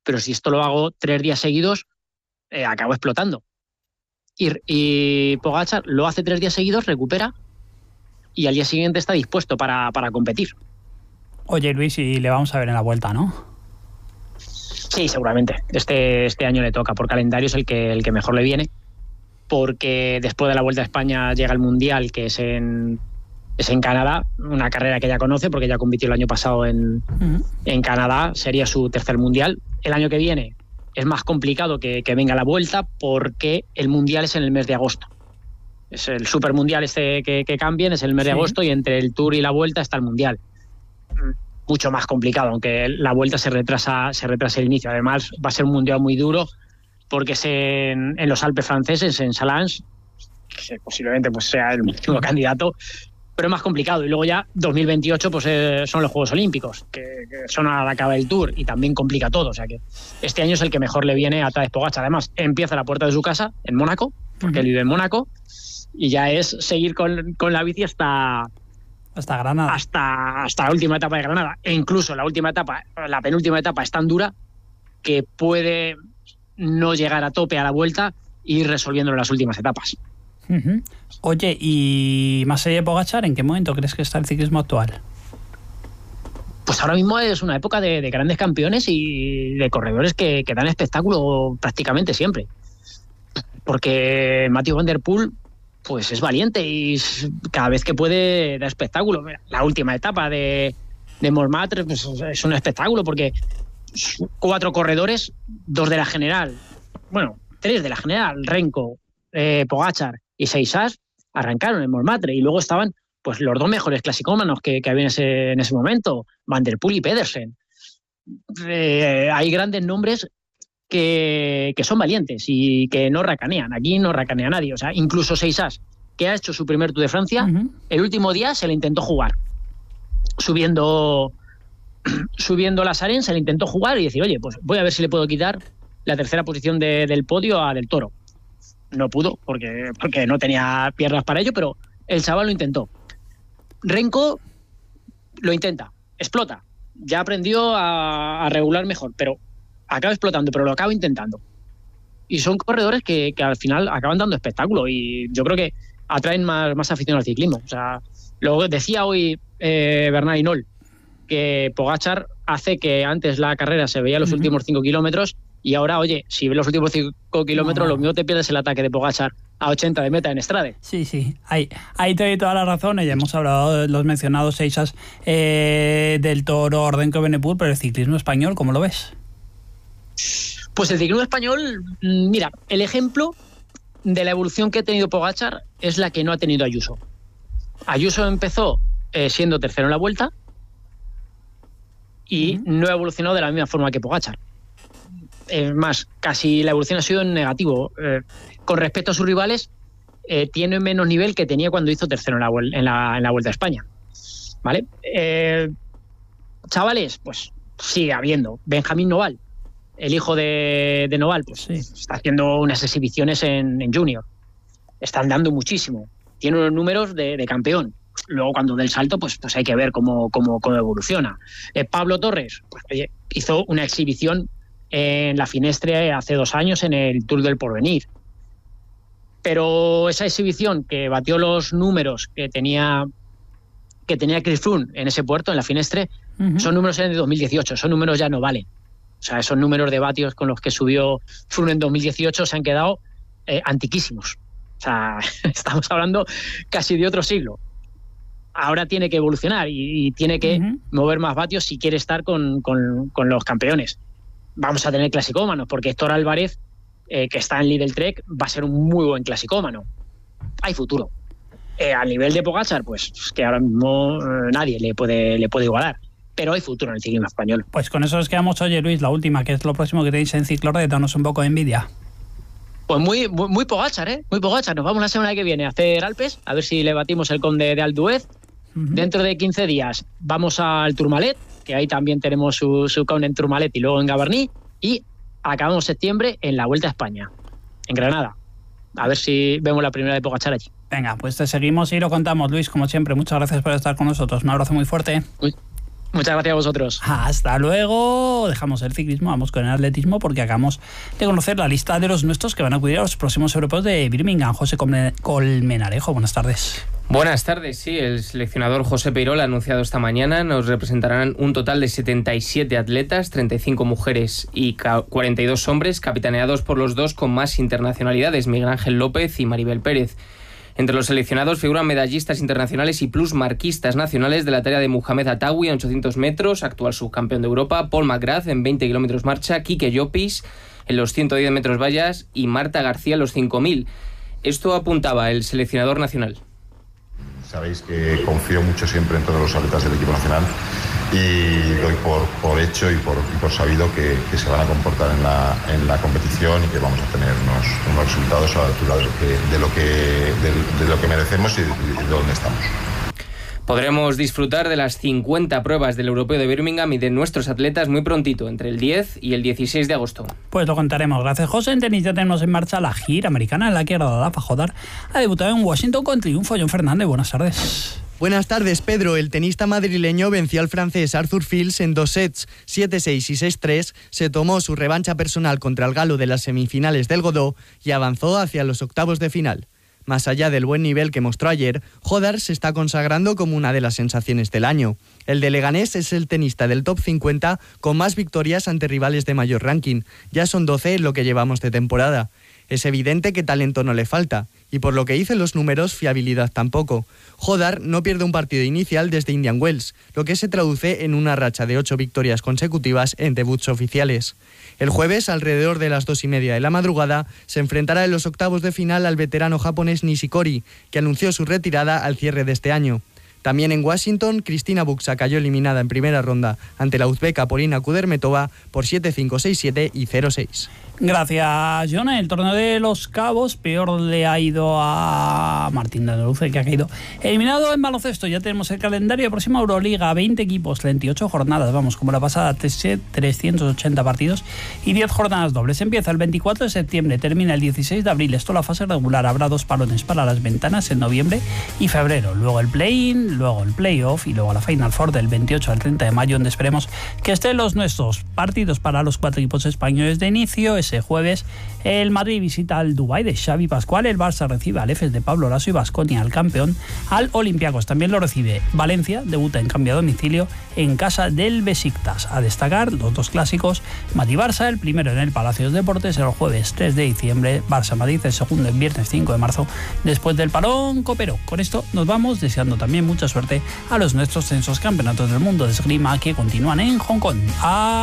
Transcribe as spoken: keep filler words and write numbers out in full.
pero si esto lo hago tres días seguidos, eh, acabo explotando. Y, y Pogačar lo hace tres días seguidos, recupera y al día siguiente está dispuesto para, para competir. Oye, Luis, y le vamos a ver en la Vuelta, ¿no? Sí, seguramente. Este, este año le toca, por calendario es el que, el que mejor le viene, porque después de la Vuelta a España llega el Mundial, que es en, es en Canadá, una carrera que ya conoce porque ya compitió el año pasado en, uh-huh. en Canadá, sería su tercer Mundial. El año que viene es más complicado que, que venga la Vuelta porque el Mundial es en el mes de agosto. Es el Super Mundial este que, que cambien, es el mes sí. de agosto, y entre el Tour y la Vuelta está el Mundial. Mucho más complicado, aunque la Vuelta se retrasa, se retrasa el inicio. Además, va a ser un Mundial muy duro porque es en, en los Alpes franceses, en Salins, que posiblemente pues, sea el último candidato, pero es más complicado. Y luego ya dos mil veintiocho pues, eh, son los Juegos Olímpicos, que, que son a la acaba el Tour y también complica todo. O sea que este año es el que mejor le viene a Tadej Pogačar. Además, empieza a la puerta de su casa, en Mónaco, porque uh-huh. él vive en Mónaco, y ya es seguir con, con la bici hasta... Hasta Granada. Hasta, hasta la última etapa de Granada. E incluso la última etapa, la penúltima etapa es tan dura que puede no llegar a tope a la Vuelta e ir resolviendo las últimas etapas. Uh-huh. Oye, y más allá de Pogačar, ¿en qué momento crees que está el ciclismo actual? Pues ahora mismo es una época de, de grandes campeones y de corredores que, que dan espectáculo prácticamente siempre. Porque Mathieu van der Poel pues es valiente y cada vez que puede da espectáculo. La última etapa de, de Montmartre pues es un espectáculo porque cuatro corredores, dos de la general, bueno, tres de la general, Renko, eh, Pogačar y Seixas, arrancaron en Montmartre y luego estaban pues los dos mejores clasicómanos que, que había en ese, en ese momento, Van der Poel y Pedersen. Eh, hay grandes nombres Que, que son valientes y que no racanean. Aquí no racanea nadie. O sea, incluso Seixas, que ha hecho su primer Tour de Francia, uh-huh. el último día se le intentó jugar. Subiendo subiendo las arenas, se le intentó jugar y decir, oye, pues voy a ver si le puedo quitar la tercera posición de, del podio a Del Toro. No pudo, porque, porque no tenía piernas para ello, pero el chaval lo intentó. Renko lo intenta, explota. Ya aprendió a, a regular mejor, pero acaba explotando, pero lo acaba intentando. Y son corredores que, que al final acaban dando espectáculo y yo creo que atraen más, más afición al ciclismo. O sea, lo decía hoy eh, Bernard Hinault, que Pogačar hace que antes la carrera se veía los uh-huh. últimos cinco kilómetros y ahora, oye, si ves los últimos cinco kilómetros, no. lo mismo te pierdes el ataque de Pogačar a ochenta de meta en Strade. Sí, sí, ahí, ahí te doy toda la razón. Ya hemos hablado de los mencionados Seixas, eh, Del Toro, Renko, Benepul, pero el ciclismo español, ¿cómo lo ves? Pues el ciclismo español, mira, el ejemplo de la evolución que ha tenido Pogačar es la que no ha tenido Ayuso. Ayuso empezó eh, siendo tercero en la Vuelta y uh-huh. no ha evolucionado de la misma forma que Pogačar. Es más, casi la evolución ha sido en negativo. Eh, con respecto a sus rivales, eh, tiene menos nivel que tenía cuando hizo tercero en la, en la, en la Vuelta a España. ¿Vale? Eh, chavales, pues sigue habiendo. Benjamín Noval, el hijo de, de Noval, pues sí. está haciendo unas exhibiciones en, en Junior. Están dando muchísimo. Tiene unos números de, de campeón. Luego, cuando dé el salto, pues, pues hay que ver cómo, cómo, cómo evoluciona. Eh, Pablo Torres, pues, oye, hizo una exhibición en la Finestre hace dos años en el Tour del Porvenir. Pero esa exhibición que batió los números que tenía, que tenía Chris Froome en ese puerto, en la Finestre, uh-huh. son números de dos mil dieciocho. Esos números ya no valen. O sea, esos números de vatios con los que subió Froome en dos mil dieciocho se han quedado eh, antiquísimos. O sea, estamos hablando casi de otro siglo. Ahora tiene que evolucionar y, y tiene que uh-huh. mover más vatios si quiere estar con, con, con los campeones. Vamos a tener clasicómanos, porque Héctor Álvarez, eh, que está en Lidl Trek, va a ser un muy buen clasicómano. Hay futuro. Eh, al nivel de Pogačar, pues que ahora mismo eh, nadie le puede, le puede igualar. Pero hay futuro en el ciclismo español. Pues con eso nos quedamos. Oye, Luis, la última, que es lo próximo que tenéis en Ciclorred, danos un poco de envidia. Pues muy, muy, muy Pogačar, ¿eh? Muy Pogačar. Nos vamos la semana que viene a hacer Alpes, a ver si le batimos el Conde de Alduez. Uh-huh. Dentro de quince días vamos al Tourmalet, que ahí también tenemos su, su Conde en Tourmalet y luego en Gavarnie. Y acabamos septiembre en la Vuelta a España, en Granada. A ver si vemos la primera de Pogačar allí. Venga, pues te seguimos y lo contamos, Luis, como siempre. Muchas gracias por estar con nosotros. Un abrazo muy fuerte. Muy Muchas gracias a vosotros. Hasta luego. Dejamos el ciclismo, vamos con el atletismo porque acabamos de conocer la lista de los nuestros que van a acudir a los próximos europeos de Birmingham. José Colmenarejo, buenas tardes. Buenas tardes, sí, el seleccionador José Peirol ha anunciado esta mañana, nos representarán un total de setenta y siete atletas, treinta y cinco mujeres y cuarenta y dos hombres, capitaneados por los dos con más internacionalidades, Miguel Ángel López y Maribel Pérez. Entre los seleccionados figuran medallistas internacionales y plusmarquistas nacionales de la talla de Mohamed Atawi en ochocientos metros, actual subcampeón de Europa, Paul McGrath en veinte kilómetros marcha, Quique Llopis en los ciento diez metros vallas y Marta García en los cinco mil. Esto apuntaba el seleccionador nacional. Sabéis que confío mucho siempre en todos los atletas del equipo nacional y doy por, por hecho y por, y por sabido que, que se van a comportar en la, en la competición y que vamos a tener unos, unos resultados a la altura de lo que, de lo que, de, de lo que merecemos y de, y de dónde estamos. Podremos disfrutar de las cincuenta pruebas del Europeo de Birmingham y de nuestros atletas muy prontito, entre el diez y el dieciséis de agosto. Pues lo contaremos. Gracias, José. En tenis ya tenemos en marcha la gira americana en la que Rafa Jodar ha debutado en Washington con triunfo. John Fernández, buenas tardes. Buenas tardes, Pedro. El tenista madrileño venció al francés Arthur Fils en dos sets, siete seis y seis tres, se tomó su revancha personal contra el galo de las semifinales del Godó y avanzó hacia los octavos de final. Más allá del buen nivel que mostró ayer, Jodar se está consagrando como una de las sensaciones del año. El de Leganés es el tenista del top cincuenta con más victorias ante rivales de mayor ranking. Ya son doce en lo que llevamos de temporada. Es evidente que talento no le falta, y por lo que dicen los números, fiabilidad tampoco. Jodar no pierde un partido inicial desde Indian Wells, lo que se traduce en una racha de ocho victorias consecutivas en debuts oficiales. El jueves, alrededor de las dos y media de la madrugada, se enfrentará en los octavos de final al veterano japonés Nishikori, que anunció su retirada al cierre de este año. También en Washington, Cristina Buxa cayó eliminada en primera ronda ante la uzbeka Polina Kudermetova por siete cinco seis siete y cero seis. Gracias, John. El torneo de Los Cabos peor le ha ido a Martín de Andaluce, que ha caído eliminado en baloncesto. Ya tenemos el calendario. Próxima Euroliga, veinte equipos, treinta y ocho jornadas. Vamos, como la pasada, trescientos ochenta partidos y diez jornadas dobles. Empieza el veinticuatro de septiembre, termina el dieciséis de abril. Esto la fase regular. Habrá dos parones para las ventanas en noviembre y febrero. Luego el play-in, luego el play-off y luego la Final Four del veintiocho al treinta de mayo, donde esperemos que estén los nuestros. Partidos para los cuatro equipos españoles de inicio. Ese jueves el Madrid visita al Dubái de Xavi Pascual, el Barça recibe al Efes de Pablo Laso y Baskonia al campeón, al Olympiacos. También lo recibe Valencia, debuta en cambio a domicilio en casa del Besiktas. A destacar los dos clásicos Madrid-Barça, el primero en el Palacio de Deportes el jueves tres de diciembre, Barça-Madrid el segundo el viernes cinco de marzo, después del parón copero. Con esto nos vamos, deseando también mucha suerte a los nuestros en esos campeonatos del mundo de esgrima que continúan en Hong Kong. A